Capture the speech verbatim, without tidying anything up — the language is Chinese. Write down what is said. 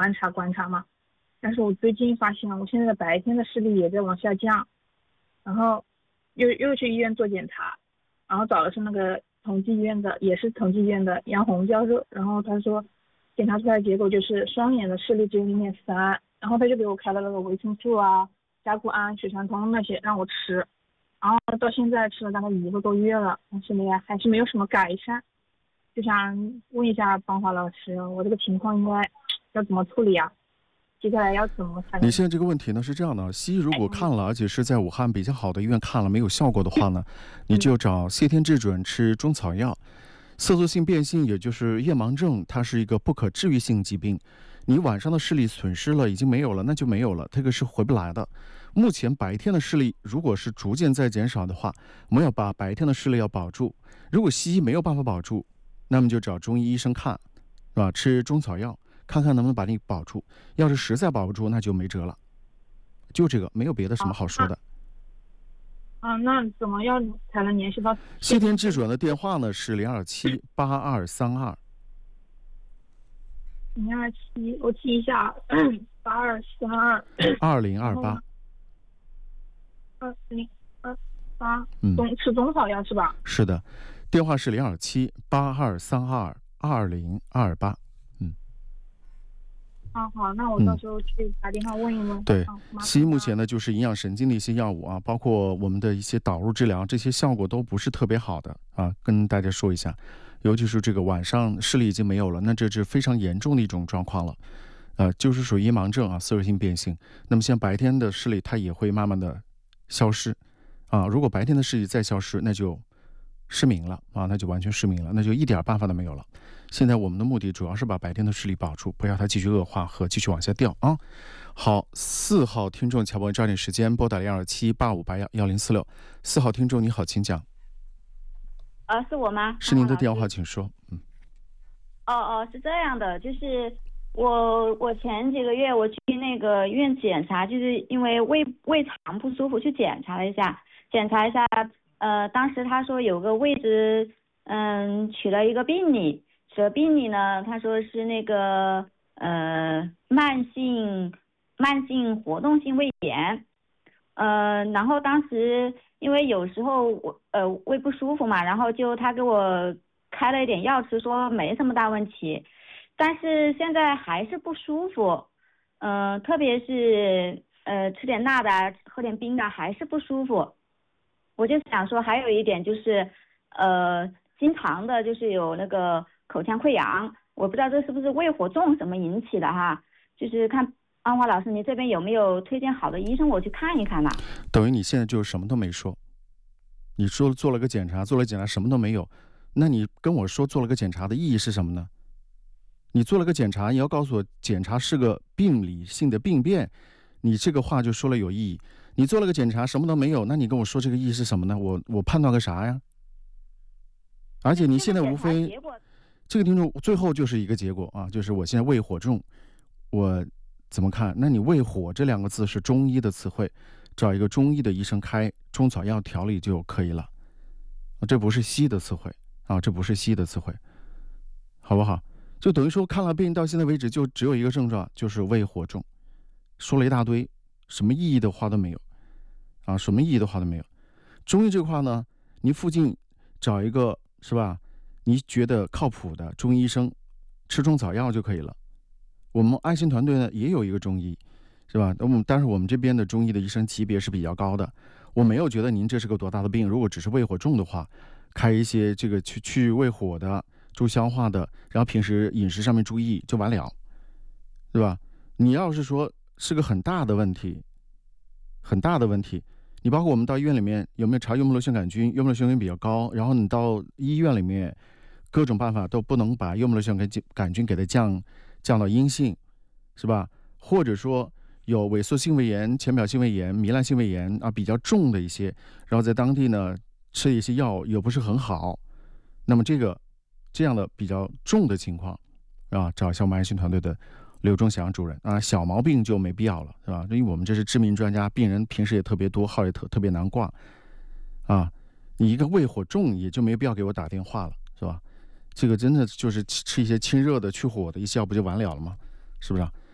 观察观察嘛。但是我最近发现我现在的白天的视力也在往下降，然后又又去医院做检查，然后找的是那个同济医院的，也是同济医院的杨红教授，然后他说检查出来的结果就是双眼的视力只有零点三，然后他就给我开了那个维生素啊、甲钴胺、血栓通那些让我吃，然后到现在吃了大概一个多月了，但是呢还是没有什么改善，就想问一下邦华老师，我这个情况应该要怎么处理啊？接下来要怎么才能？ 你现在这个问题呢是这样的，西医如果看了，而且是在武汉比较好的医院看了没有效果的话呢，你就找谢天智准吃中草药。色素性变性也就是夜盲症，它是一个不可治愈性疾病，你晚上的视力损失了已经没有了，那就没有了，这个是回不来的。目前白天的视力如果是逐渐在减少的话，我们要把白天的视力要保住。如果西医没有办法保住，那么就找中医医生看，是吧？吃中草药看看能不能把你保住，要是实在保不住那就没辙了，就这个没有别的什么好说的。 啊，那怎么样才能联系到谢天智准的电话呢？是零二七八二三二零二七，我记一下，八二三二二零二八二零二八， 嗯， 中吃中草药是吧？ 是的，电话是零二七八二三二二零二八。 啊，好，那我到时候去打电话问一问。 嗯、对，西医目前呢就是营养神经的一些药物啊，包括我们的一些导入治疗，这些效果都不是特别好的啊，跟大家说一下。尤其是这个晚上视力已经没有了，那这是非常严重的一种状况了，呃，就是属于夜盲症啊，色素性变性。那么像白天的视力，它也会慢慢的消失啊。如果白天的视力再消失，那就失明了啊，那就完全失明了，那就一点办法都没有了。现在我们的目的主要是把白天的视力保住，不要它继续恶化和继续往下掉啊。好，四号听众乔博，抓紧时间拨打零二七八五八幺幺零四六。四号听众你好，请讲。 呃，是我吗？ 是您的电话，请说。嗯。 哦哦，是这样的，就是我我前几个月我去那个医院检查，就是因为胃胃肠不舒服去检查了一下，检查一下，呃，当时他说有个位置，嗯，取了一个病理。这病理呢，他说是那个呃慢性慢性活动性胃炎，呃，然后当时因为有时候我呃胃不舒服嘛，然后就他给我开了一点药吃，说没什么大问题，但是现在还是不舒服，嗯、呃，特别是呃吃点辣的，喝点冰的还是不舒服。我就想说，还有一点就是呃经常的就是有那个口腔溃疡，我不知道这是不是胃火重什么引起的哈，就是看安华老师，你这边有没有推荐好的医生我去看一看呢？ 等于你现在就什么都没说，你说做了个检查，做了检查什么都没有，那你跟我说做了个检查的意义是什么呢？你做了个检查，你要告诉我检查是个病理性的病变，你这个话就说了有意义。你做了个检查什么都没有，那你跟我说这个意义是什么呢？我我判断个啥呀？而且你现在无非这个听众最后就是一个结果啊，就是我现在胃火重，我怎么看？那你胃火这两个字是中医的词汇，找一个中医的医生开中草药调理就可以了，这不是西医的词汇啊，这不是西医的词汇，好不好？就等于说看了病到现在为止就只有一个症状，就是胃火重，说了一大堆，什么意义的话都没有啊，什么意义的话都没有。中医这块呢，你附近找一个是吧？你觉得靠谱的中医医生，吃中草药就可以了。我们爱心团队呢也有一个中医，是吧？我们但是我们这边的中医的医生级别是比较高的，我没有觉得您这是个多大的病。如果只是胃火重的话，开一些这个去去胃火的、助消化的，然后平时饮食上面注意就完了，对吧？你要是说是个很大的问题，很大的问题。你包括我们到医院里面有没有查幽门螺旋杆菌，幽门螺旋杆菌比较高，然后你到医院里面各种办法都不能把幽门螺旋杆菌给它降降到阴性，是吧？或者说有萎缩性胃炎、浅表性胃炎、糜烂性胃炎啊，比较重的一些，然后在当地呢吃一些药也不是很好，那么这个这样的比较重的情况啊，找一下我们爱心团队的刘忠祥主任啊，小毛病就没必要了，是吧？因为我们这是知名专家，病人平时也特别多，号也特特别难挂啊。你一个胃火重，也就没必要给我打电话了，是吧？这个真的就是吃一些清热的、去火的一些药，不就完了了吗？是不是啊？